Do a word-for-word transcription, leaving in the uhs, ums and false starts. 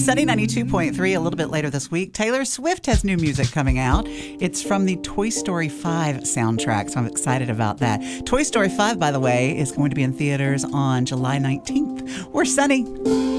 Sunny ninety-two point three, a little bit later this week, Taylor Swift has new music coming out. It's from the Toy Story five soundtrack, so I'm excited about that. Toy Story five, by the way, is going to be in theaters on July nineteenth. We're Sunny.